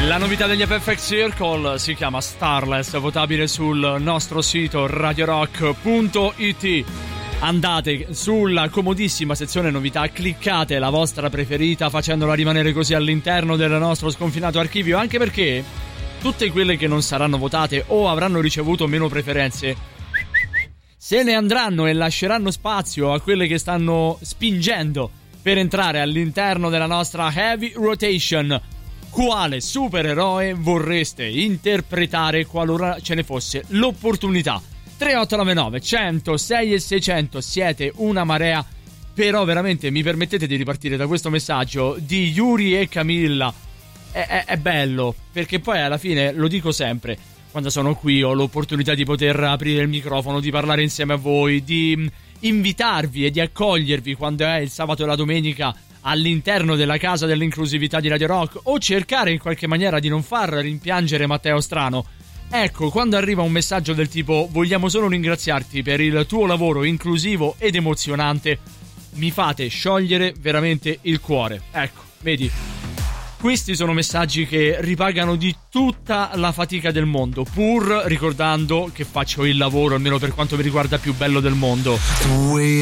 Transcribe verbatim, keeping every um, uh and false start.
La novità degli Perfect Circle si chiama Starless, votabile sul nostro sito radio rock punto it. Andate sulla comodissima sezione novità, cliccate la vostra preferita facendola rimanere così all'interno del nostro sconfinato archivio, anche perché tutte quelle che non saranno votate o avranno ricevuto meno preferenze se ne andranno e lasceranno spazio a quelle che stanno spingendo per entrare all'interno della nostra Heavy Rotation. Quale supereroe vorreste interpretare qualora ce ne fosse l'opportunità? tre otto nove nove cento sei e seicento, siete una marea. Però veramente mi permettete di ripartire da questo messaggio di Yuri e Camilla. È, è, è bello, perché poi alla fine, lo dico sempre, quando sono qui ho l'opportunità di poter aprire il microfono, di parlare insieme a voi, di invitarvi e di accogliervi quando è il sabato e la domenica all'interno della casa dell'inclusività di Radio Rock, o cercare in qualche maniera di non far rimpiangere Matteo Strano. Ecco, quando arriva un messaggio del tipo vogliamo solo ringraziarti per il tuo lavoro inclusivo ed emozionante, mi fate sciogliere veramente il cuore. Ecco, vedi, questi sono messaggi che ripagano di tutta la fatica del mondo, pur ricordando che faccio il lavoro, almeno per quanto mi riguarda, più bello del mondo.